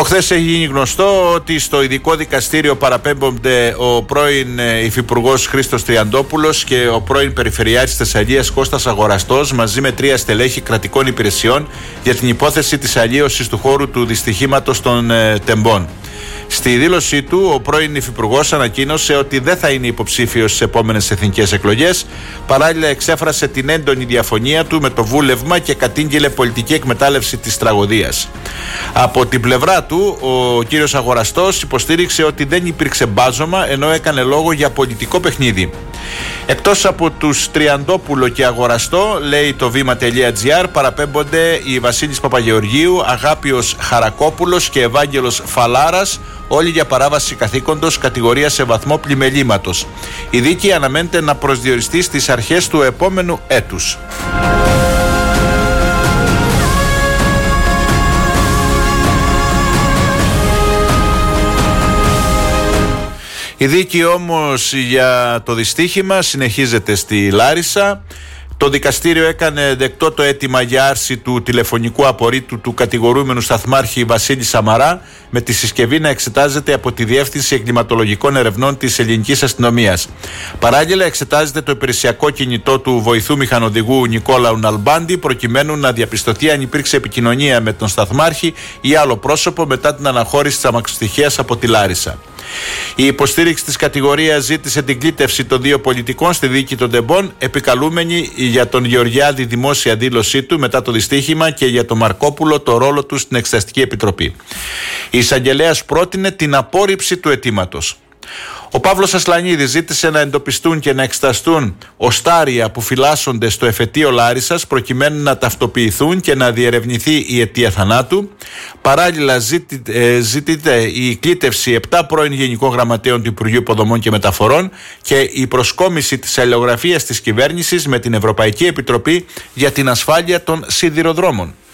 Προχθές έχει γίνει γνωστό ότι στο ειδικό δικαστήριο παραπέμπονται ο πρώην υφυπουργός Χρήστος Τριαντόπουλος και ο πρώην Περιφερειάρχης Θεσσαλίας Κώστας Αγοραστός μαζί με 3 στελέχη κρατικών υπηρεσιών για την υπόθεση της αλλίωσης του χώρου του δυστυχήματος των Τεμπών. Στη δήλωσή του, ο πρώην υφυπουργός ανακοίνωσε ότι δεν θα είναι υποψήφιος στις επόμενες εθνικές εκλογές. Παράλληλα, εξέφρασε την έντονη διαφωνία του με το βούλευμα και κατήγγειλε πολιτική εκμετάλλευση της τραγωδίας. Από την πλευρά του, ο κύριος Αγοραστός υποστήριξε ότι δεν υπήρξε μπάζωμα, ενώ έκανε λόγο για πολιτικό παιχνίδι. Εκτός από τους Τριαντόπουλο και Αγοραστό, λέει το βήμα.gr, παραπέμπονται οι Βασίλης Παπαγεωργίου, Αγάπιος Χαρακόπουλος και Ευάγγελος Φαλάρας, όλοι για παράβαση καθήκοντος κατηγορία σε βαθμό πλημελήματος. Η δίκη αναμένεται να προσδιοριστεί στις αρχές του επόμενου έτους. Η δίκη όμως για το δυστύχημα συνεχίζεται στη Λάρισα. Το δικαστήριο έκανε δεκτό το αίτημα για άρση του τηλεφωνικού απορρίτου του κατηγορούμενου σταθμάρχη Βασίλη Σαμαρά, με τη συσκευή να εξετάζεται από τη Διεύθυνση Εγκληματολογικών Ερευνών της Ελληνικής Αστυνομίας. Παράλληλα, εξετάζεται το υπηρεσιακό κινητό του βοηθού μηχανοδηγού Νικόλαου Ναλμπάντη, προκειμένου να διαπιστωθεί αν υπήρξε επικοινωνία με τον σταθμάρχη ή άλλο πρόσωπο μετά την αναχώρηση της αμαξοστοιχείας από τη Λάρισα. Η υποστήριξη της κατηγορίας ζήτησε την κλήτευση των 2 πολιτικών στη δίκη των Τεμπών, επικαλούμενοι για τον Γεωργιάδη δημόσια δήλωσή του μετά το δυστύχημα και για τον Μαρκόπουλο το ρόλο του στην Εξεταστική Επιτροπή. Η εισαγγελέας πρότεινε την απόρριψη του αιτήματος. Ο Παύλος Ασλανίδης ζήτησε να εντοπιστούν και να εξεταστούν οστάρια που φυλάσσονται στο εφετείο Λάρισσας προκειμένου να ταυτοποιηθούν και να διερευνηθεί η αιτία θανάτου. Παράλληλα, ζητείται η κλήτευση 7 πρώην Γενικών Γραμματέων του Υπουργείου Υποδομών και Μεταφορών και η προσκόμιση της αλληλογραφίας της κυβέρνησης με την Ευρωπαϊκή Επιτροπή για την ασφάλεια των σιδηροδρόμων.